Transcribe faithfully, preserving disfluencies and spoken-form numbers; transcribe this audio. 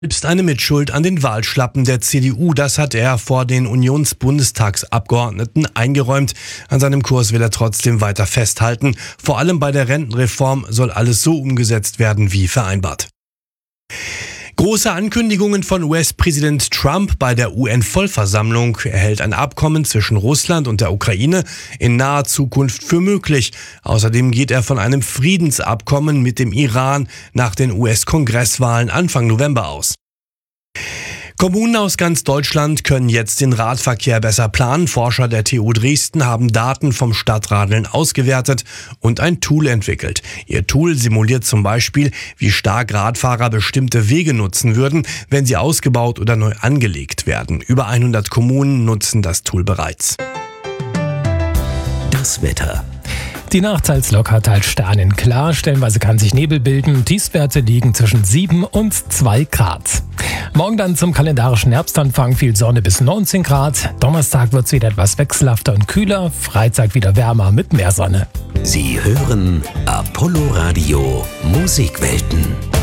Selbst eine Mitschuld an den Wahlschlappen der C D U, das hat er vor den Unionsbundestagsabgeordneten eingeräumt. An seinem Kurs will er trotzdem weiter festhalten. Vor allem bei der Rentenreform soll alles so umgesetzt werden wie vereinbart. Große Ankündigungen von U S-Präsident Trump bei der U N-Vollversammlung. Er hält ein Abkommen zwischen Russland und der Ukraine in naher Zukunft für möglich. Außerdem geht er von einem Friedensabkommen mit dem Iran nach den U S-Kongresswahlen Anfang November aus. Kommunen aus ganz Deutschland können jetzt den Radverkehr besser planen. Forscher der T U Dresden haben Daten vom Stadtradeln ausgewertet und ein Tool entwickelt. Ihr Tool simuliert zum Beispiel, wie stark Radfahrer bestimmte Wege nutzen würden, wenn sie ausgebaut oder neu angelegt werden. Über hundert Kommunen nutzen das Tool bereits. Das Wetter. Die Nacht hat teils sternenklar, stellenweise kann sich Nebel bilden. Tiefstwerte liegen zwischen sieben und zwei Grad. Morgen dann zum kalendarischen Herbstanfang viel Sonne bis neunzehn Grad. Donnerstag wird es wieder etwas wechselhafter und kühler. Freitag wieder wärmer mit mehr Sonne. Sie hören Apollo Radio Musikwelten.